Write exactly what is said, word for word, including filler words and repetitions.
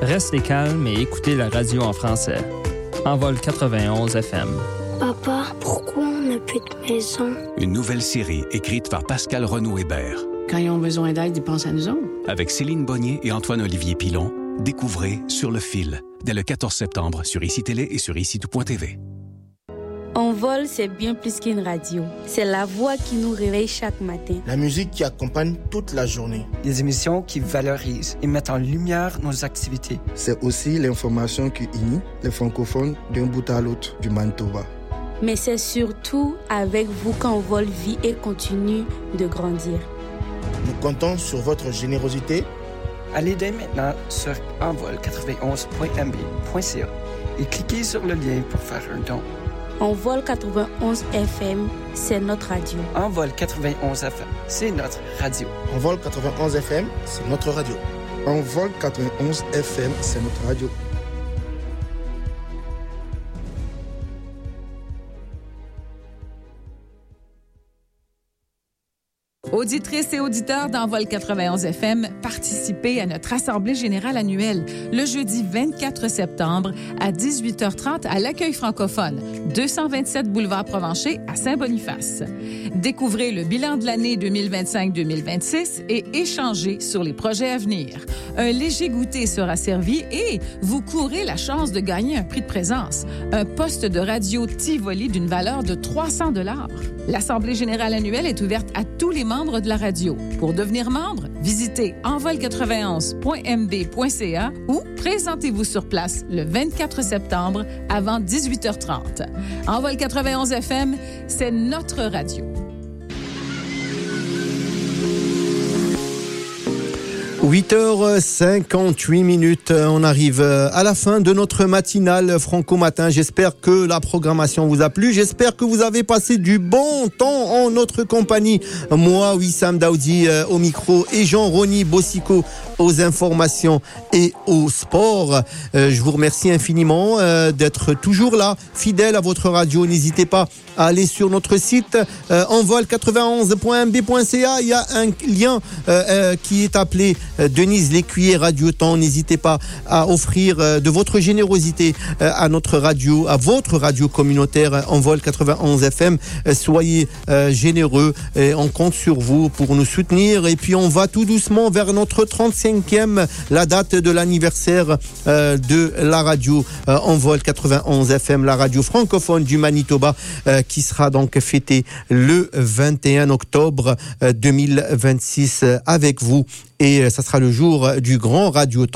Restez calme et écoutez la radio en français. Envol quatre-vingt-onze F M. Papa, pourquoi on n'a plus de maison? Une nouvelle série écrite par Pascal Renaud-Hébert. Quand ils ont besoin d'aide, ils pensent à nous autres. Avec Céline Bonnier et Antoine-Olivier Pilon, découvrez Sur le fil, dès le quatorze septembre sur I C I Télé et sur I C I tout point T V. Envol, c'est bien plus qu'une radio. C'est la voix qui nous réveille chaque matin. La musique qui accompagne toute la journée. Des émissions qui valorisent et mettent en lumière nos activités. C'est aussi l'information qui unit les francophones d'un bout à l'autre du Manitoba. Mais c'est surtout avec vous qu'Envol vit et continue de grandir. Nous comptons sur votre générosité. Allez dès maintenant sur envol quatre-vingt-onze point m b point c a et cliquez sur le lien pour faire un don. Envol quatre-vingt-onze F M, c'est notre radio. Envol quatre-vingt-onze F M, c'est notre radio. Envol quatre-vingt-onze F M, c'est notre radio. Envol quatre-vingt-onze F M, c'est notre radio. Auditrices et auditeurs d'Envol quatre-vingt-onze F M, participez à notre Assemblée générale annuelle le jeudi vingt-quatre septembre à dix-huit heures trente à l'Accueil francophone, deux cent vingt-sept boulevard Provencher à Saint-Boniface. Découvrez le bilan de l'année deux mille vingt-cinq deux mille vingt-six et échangez sur les projets à venir. Un léger goûter sera servi et vous courez la chance de gagner un prix de présence, un poste de radio Tivoli d'une valeur de trois cents dollars. L'Assemblée générale annuelle est ouverte à tous les membres de la radio. Pour devenir membre, visitez envol quatre-vingt-onze point m b point c a ou présentez-vous sur place le vingt-quatre septembre avant dix-huit heures trente. Envol quatre-vingt-onze F M, c'est notre radio. huit heures cinquante-huit minutes, on arrive à la fin de notre matinale Franco Matin. J'espère que la programmation vous a plu. J'espère que vous avez passé du bon temps en notre compagnie. Moi, Wissam Daoudi euh, au micro et Jean-Rony Bossico aux informations et au sport. Euh, je vous remercie infiniment euh, d'être toujours là, fidèle à votre radio. N'hésitez pas à aller sur notre site euh, envol quatre-vingt-onze point m b point c a. Il y a un lien euh, euh, qui est appelé euh, Denise Lécuyer Radio Temps. N'hésitez pas à offrir euh, de votre générosité euh, à notre radio, à votre radio communautaire euh, Envol quatre-vingt-onze F M. Euh, soyez euh, généreux et on compte sur vous pour nous soutenir. Et puis on va tout doucement vers notre trente-cinquième, la date de l'anniversaire euh, de la radio euh, Envol quatre-vingt-onze F M, la radio francophone du Manitoba, euh, qui sera donc fêtée le vingt et un octobre deux mille vingt-six avec vous. Et ça sera le jour du grand radio